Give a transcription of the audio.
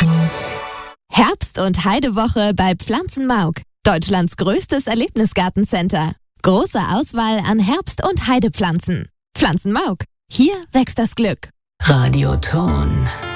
Herbst- und Heidewoche bei Pflanzenmauk, Deutschlands größtes Erlebnisgartencenter. Große Auswahl an Herbst- und Heidepflanzen. Pflanzenmauk, hier wächst das Glück. Radioton.